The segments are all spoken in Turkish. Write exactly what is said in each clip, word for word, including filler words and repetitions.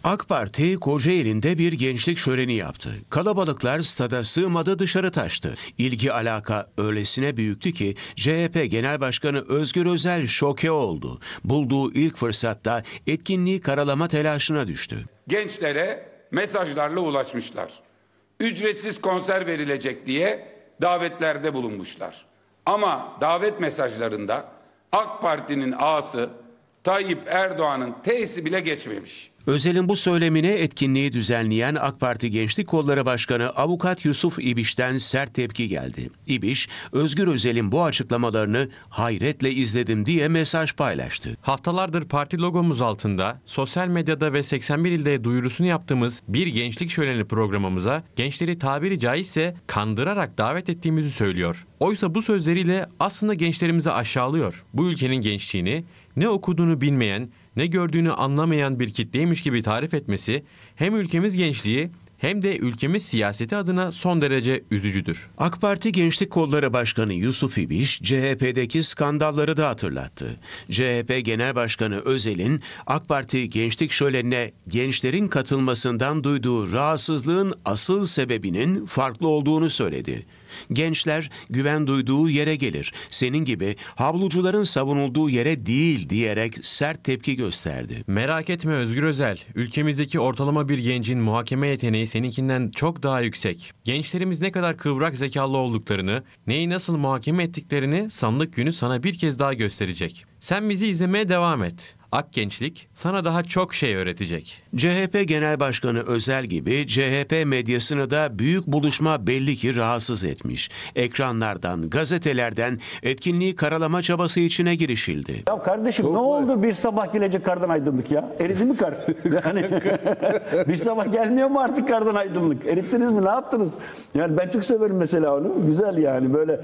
AK Parti Kocaeli'nde bir gençlik şöleni yaptı. Kalabalıklar stada sığmadı, dışarı taştı. İlgi alaka öylesine büyüktü ki C H P Genel Başkanı Özgür Özel şoke oldu. Bulduğu ilk fırsatta etkinliği karalama telaşına düştü. Gençlere mesajlarla ulaşmışlar. Ücretsiz konser verilecek diye davetlerde bulunmuşlar. Ama davet mesajlarında AK Parti'nin ağası Tayyip Erdoğan'ın T'si bile geçmemiş. Özel'in bu söylemine etkinliği düzenleyen AK Parti Gençlik Kolları Başkanı Avukat Yusuf İbiş'ten sert tepki geldi. İbiş, Özgür Özel'in bu açıklamalarını hayretle izledim diye mesaj paylaştı. Haftalardır parti logomuz altında, sosyal medyada ve seksen bir ilde duyurusunu yaptığımız bir gençlik şöleni programımıza gençleri tabiri caizse kandırarak davet ettiğimizi söylüyor. Oysa bu sözleriyle aslında gençlerimizi aşağılıyor. Bu ülkenin gençliğini ne okuduğunu bilmeyen, ne gördüğünü anlamayan bir kitleymiş gibi tarif etmesi hem ülkemiz gençliği hem de ülkemiz siyaseti adına son derece üzücüdür. AK Parti Gençlik Kolları Başkanı Yusuf İbiş, C H P'deki skandalları da hatırlattı. C H P Genel Başkanı Özel'in AK Parti Gençlik Şöleni'ne gençlerin katılmasından duyduğu rahatsızlığın asıl sebebinin farklı olduğunu söyledi. Gençler güven duyduğu yere gelir, senin gibi havlucuların savunulduğu yere değil diyerek sert tepki gösterdi. Merak etme Özgür Özel, ülkemizdeki ortalama bir gencin muhakeme yeteneği seninkinden çok daha yüksek. Gençlerimiz ne kadar kıvrak zekalı olduklarını, neyi nasıl muhakeme ettiklerini sandık günü sana bir kez daha gösterecek. Sen bizi izlemeye devam et. Ak gençlik sana daha çok şey öğretecek. C H P Genel Başkanı Özel gibi C H P medyasını da büyük buluşma belli ki rahatsız etmiş. Ekranlardan, gazetelerden etkinliği karalama çabası içine girişildi. Ya kardeşim Çok ne var. oldu bir sabah gelecek kardan aydınlık ya? Eridi mi kar? Yani bir sabah gelmiyor mu artık kardan aydınlık? Erittiniz mi? Ne yaptınız? Yani ben çok severim mesela onu. Güzel yani böyle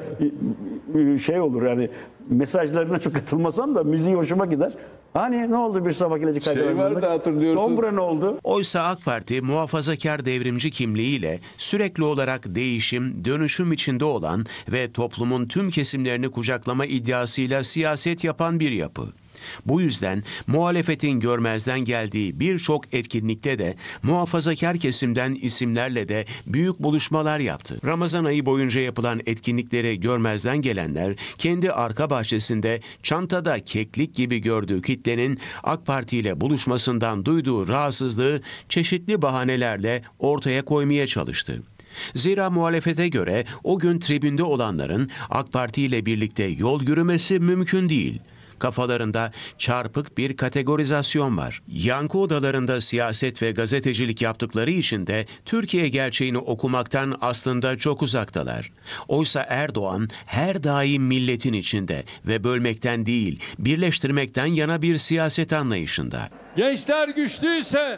şey olur yani mesajlarına çok katılmasam da müziği hoşuma gider. Hani ne oldu bir sabah gelecek kardan Şey aydınlık? vardı hatırlıyorsun. Dombra ne oldu? Oysa AK Parti muhafazakar devrimci kimliğiyle sürekli olarak değişim, dönüşüm içinde olan ve toplumun tüm kesimlerini kucaklama iddiasıyla siyaset yapan bir yapı. Bu yüzden muhalefetin görmezden geldiği birçok etkinlikte de muhafazakar kesimden isimlerle de büyük buluşmalar yaptı. Ramazan ayı boyunca yapılan etkinlikleri görmezden gelenler kendi arka bahçesinde çantada keklik gibi gördüğü kitlenin AK Parti ile buluşmasından duyduğu rahatsızlığı çeşitli bahanelerle ortaya koymaya çalıştı. Zira muhalefete göre o gün tribünde olanların AK Parti ile birlikte yol yürümesi mümkün değil. Kafalarında çarpık bir kategorizasyon var. Yankı odalarında siyaset ve gazetecilik yaptıkları için de Türkiye gerçeğini okumaktan aslında çok uzaktalar. Oysa Erdoğan her daim milletin içinde ve bölmekten değil, birleştirmekten yana bir siyaset anlayışında. Gençler güçlüyse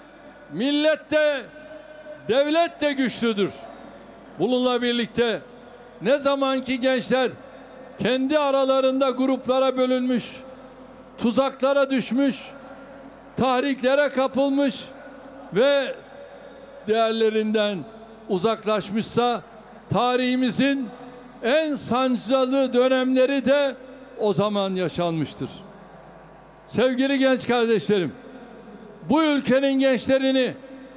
millet de devlet de güçlüdür. Bununla birlikte ne zamanki gençler kendi aralarında gruplara bölünmüş, tuzaklara düşmüş, tahriklere kapılmış ve değerlerinden uzaklaşmışsa tarihimizin en sancılı dönemleri de o zaman yaşanmıştır. Sevgili genç kardeşlerim, bu ülkenin gençlerini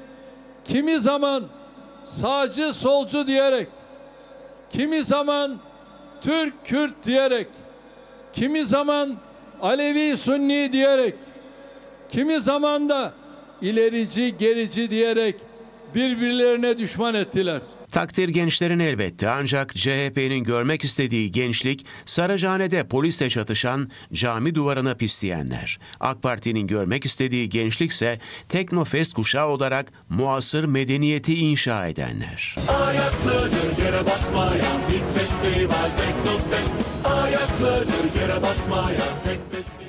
kimi zaman sağcı solcu diyerek, kimi zaman Türk Kürt diyerek, kimi zaman Alevi Sünni diyerek, kimi zaman da ilerici gerici diyerek birbirlerine düşman ettiler. Takdir gençlerin elbette, ancak C H P'nin görmek istediği gençlik Saracahane'de polisle çatışan, cami duvarına pisleyenler. AK Parti'nin görmek istediği gençlikse Teknofest kuşağı olarak muasır medeniyeti inşa edenler. Ayakları yere basmayan bir festival Teknofest. Ayakları yere basmayan tek festival.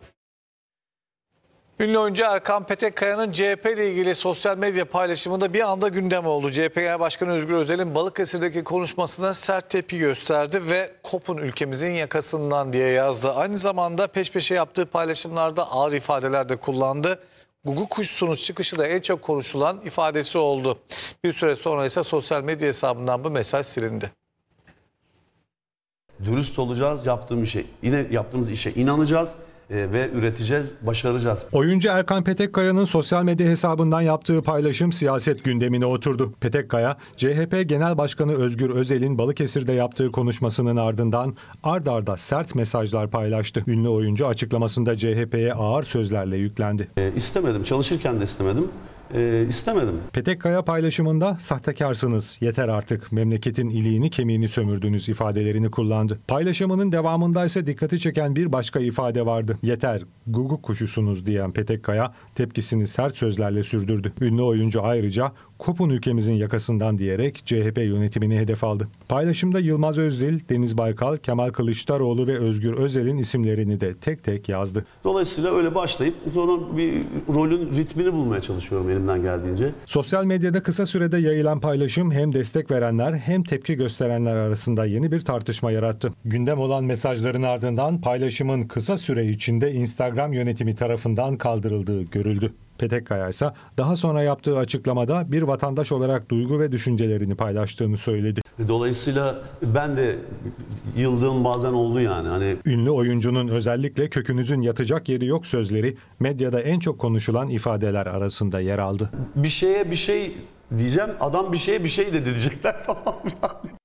Ünlü oyuncu Erkan Petekkaya'nın C H P ile ilgili sosyal medya paylaşımında bir anda gündem oldu. C H P Genel Başkanı Özgür Özel'in Balıkesir'deki konuşmasına sert tepki gösterdi ve "Kopun ülkemizin yakasından" diye yazdı. Aynı zamanda peş peşe yaptığı paylaşımlarda ağır ifadeler de kullandı. Gugu kuşsunuz çıkışı da en çok konuşulan ifadesi oldu. Bir süre sonra ise sosyal medya hesabından bu mesaj silindi. Dürüst olacağız, yaptığımız işe, yine yaptığımız işe inanacağız e, ve üreteceğiz, başaracağız. Oyuncu Erkan Petekkaya'nın sosyal medya hesabından yaptığı paylaşım siyaset gündemine oturdu. Petekkaya, C H P Genel Başkanı Özgür Özel'in Balıkesir'de yaptığı konuşmasının ardından ard arda sert mesajlar paylaştı. Ünlü oyuncu açıklamasında C H P'ye ağır sözlerle yüklendi. E, istemedim, çalışırken de istemedim. E, istemedim. Petekkaya paylaşımında sahtekarsınız, yeter artık, memleketin iliğini kemiğini sömürdünüz ifadelerini kullandı. Paylaşımının devamında ise dikkati çeken bir başka ifade vardı. Yeter, guguk kuşusunuz diyen Petekkaya tepkisini sert sözlerle sürdürdü. Ünlü oyuncu ayrıca kopun ülkemizin yakasından diyerek C H P yönetimini hedef aldı. Paylaşımda Yılmaz Özdil, Deniz Baykal, Kemal Kılıçdaroğlu ve Özgür Özel'in isimlerini de tek tek yazdı. Dolayısıyla öyle başlayıp sonra bir rolün ritmini bulmaya çalışıyorum elimden geldiğince. Sosyal medyada kısa sürede yayılan paylaşım hem destek verenler hem tepki gösterenler arasında yeni bir tartışma yarattı. Gündem olan mesajların ardından paylaşımın kısa süre içinde Instagram yönetimi tarafından kaldırıldığı görüldü. Petekkaya ise daha sonra yaptığı açıklamada bir vatandaş olarak duygu ve düşüncelerini paylaştığını söyledi. Dolayısıyla ben de yıldığım bazen oldu yani. Hani Ünlü oyuncunun özellikle kökünüzün yatacak yeri yok sözleri medyada en çok konuşulan ifadeler arasında yer aldı. bir şeye bir şey diyeceğim, adam bir şeye bir şey de diyecekler falan yani.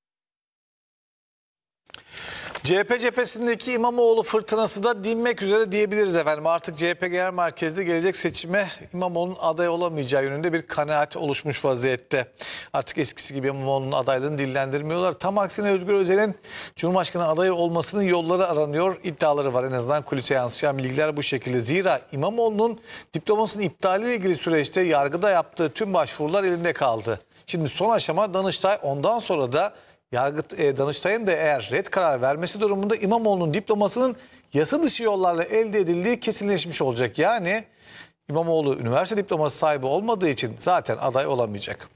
C H P cephesindeki İmamoğlu fırtınası da dinmek üzere diyebiliriz efendim. Artık C H P Genel Merkezi'nde gelecek seçime İmamoğlu'nun aday olamayacağı yönünde bir kanaat oluşmuş vaziyette. Artık eskisi gibi İmamoğlu'nun adaylığını dillendirmiyorlar. Tam aksine Özgür Özel'in Cumhurbaşkanı adayı olmasının yolları aranıyor iddiaları var. En azından kulise yansıyan bilgiler bu şekilde. Zira İmamoğlu'nun diplomasının iptaliyle ilgili süreçte yargıda yaptığı tüm başvurular elinde kaldı. Şimdi son aşama Danıştay, ondan sonra da Yargı, e, Danıştay'ın da eğer red karar vermesi durumunda İmamoğlu'nun diplomasının yasa dışı yollarla elde edildiği kesinleşmiş olacak. Yani İmamoğlu üniversite diploması sahibi olmadığı için zaten aday olamayacak.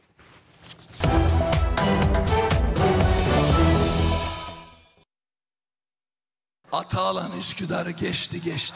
Atalan Üsküdar'ı geçti geçti.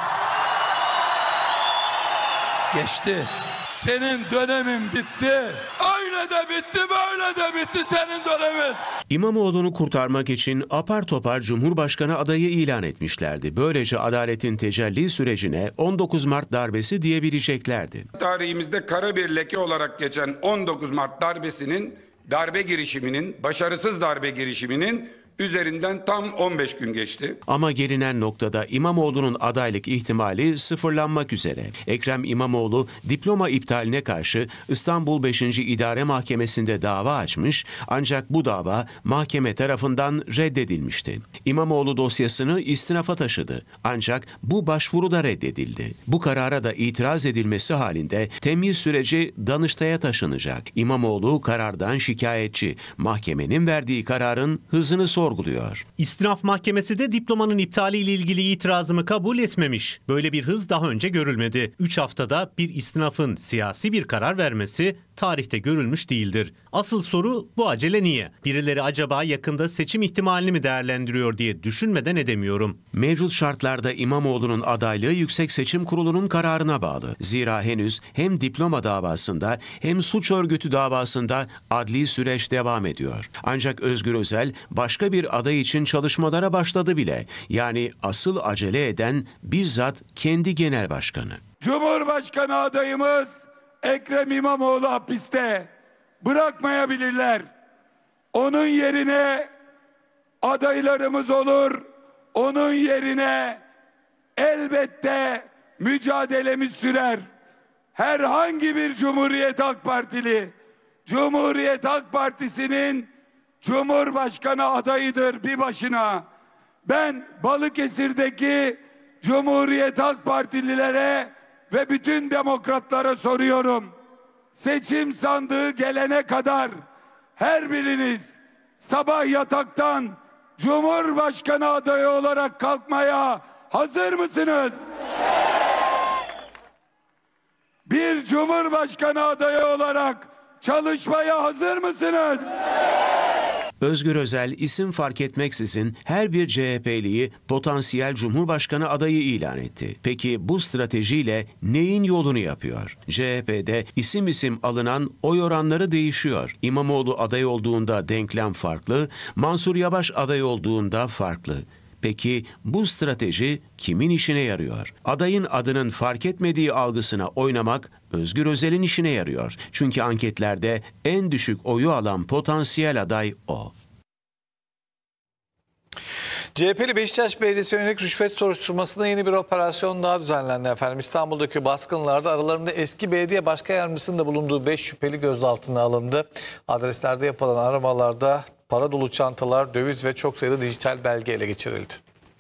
Geçti. Senin dönemin bitti. Öyle de bitti, böyle de bitti senin dönemin. İmamoğlu'nu kurtarmak için apar topar Cumhurbaşkanı adayı ilan etmişlerdi. Böylece adaletin tecelli sürecine on dokuz Mart darbesi diyebileceklerdi. Tarihimizde kara bir leke olarak geçen on dokuz Mart darbesinin, darbe girişiminin, başarısız darbe girişiminin üzerinden tam on beş gün geçti. Ama gelinen noktada İmamoğlu'nun adaylık ihtimali sıfırlanmak üzere. Ekrem İmamoğlu diploma iptaline karşı İstanbul beşinci İdare Mahkemesi'nde dava açmış ancak bu dava mahkeme tarafından reddedilmişti. İmamoğlu dosyasını istinafa taşıdı ancak bu başvuru da reddedildi. Bu karara da itiraz edilmesi halinde temyiz süreci Danıştay'a taşınacak. İmamoğlu karardan şikayetçi. Mahkemenin verdiği kararın hızını sorguluyor. İstinaf Mahkemesi de diplomanın iptaliyle ilgili itirazımı kabul etmemiş. Böyle bir hız daha önce görülmedi. üç haftada bir istinafın siyasi bir karar vermesi tarihte görülmüş değildir. Asıl soru bu acele niye? Birileri acaba yakında seçim ihtimalini mi değerlendiriyor diye düşünmeden edemiyorum. Mevcut şartlarda İmamoğlu'nun adaylığı Yüksek Seçim Kurulu'nun kararına bağlı. Zira henüz hem diploma davasında hem suç örgütü davasında adli süreç devam ediyor. Ancak Özgür Özel başka bir aday için çalışmalara başladı bile. Yani asıl acele eden bizzat kendi genel başkanı. Cumhurbaşkanı adayımız Ekrem İmamoğlu hapiste. Bırakmayabilirler. Onun yerine adaylarımız olur. Onun yerine elbette mücadelemiz sürer. Herhangi bir Cumhuriyet Halk Partili, Cumhuriyet Halk Partisi'nin Cumhurbaşkanı adayıdır bir başına. Ben Balıkesir'deki Cumhuriyet Halk Partililere ve bütün demokratlara soruyorum. Seçim sandığı gelene kadar her biriniz sabah yataktan Cumhurbaşkanı adayı olarak kalkmaya hazır mısınız? Bir Cumhurbaşkanı adayı olarak çalışmaya hazır mısınız? Özgür Özel isim fark etmeksizin her bir C H P'liyi potansiyel Cumhurbaşkanı adayı ilan etti. Peki bu stratejiyle neyin yolunu yapıyor? C H P'de isim isim alınan oy oranları değişiyor. İmamoğlu aday olduğunda denklem farklı, Mansur Yavaş aday olduğunda farklı. Peki bu strateji kimin işine yarıyor? Adayın adının fark etmediği algısına oynamak Özgür Özel'in işine yarıyor. Çünkü anketlerde en düşük oyu alan potansiyel aday o. C H P'li Beşiktaş Belediyesi yönelik rüşvet soruşturmasında yeni bir operasyon daha düzenlendi efendim. İstanbul'daki baskınlarda aralarında eski belediye başkan yardımcısının da bulunduğu beş şüpheli gözaltına alındı. Adreslerde yapılan aramalarda para dolu çantalar, döviz ve çok sayıda dijital belge ele geçirildi.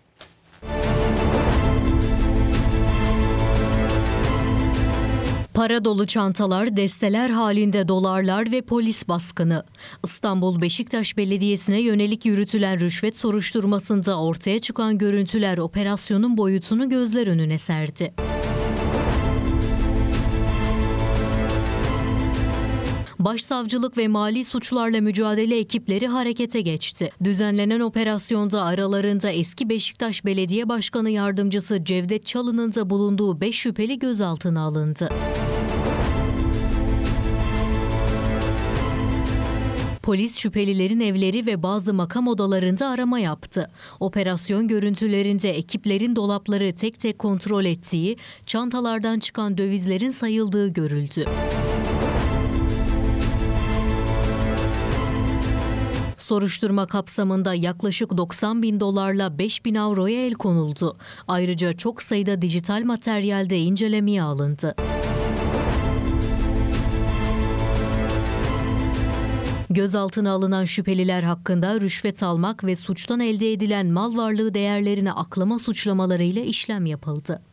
Para dolu çantalar, desteler halinde dolarlar ve polis baskını. İstanbul Beşiktaş Belediyesi'ne yönelik yürütülen rüşvet soruşturmasında ortaya çıkan görüntüler operasyonun boyutunu gözler önüne serdi. Başsavcılık ve mali suçlarla mücadele ekipleri harekete geçti. Düzenlenen operasyonda aralarında eski Beşiktaş Belediye Başkanı Yardımcısı Cevdet Çalık'ın da bulunduğu beş şüpheli gözaltına alındı. Polis şüphelilerin evleri ve bazı makam odalarında arama yaptı. Operasyon görüntülerinde ekiplerin dolapları tek tek kontrol ettiği, çantalardan çıkan dövizlerin sayıldığı görüldü. Soruşturma kapsamında yaklaşık doksan bin dolarla beş bin avroya el konuldu. Ayrıca çok sayıda dijital materyal de incelemeye alındı. Gözaltına alınan şüpheliler hakkında rüşvet almak ve suçtan elde edilen mal varlığı değerlerini aklama suçlamalarıyla işlem yapıldı.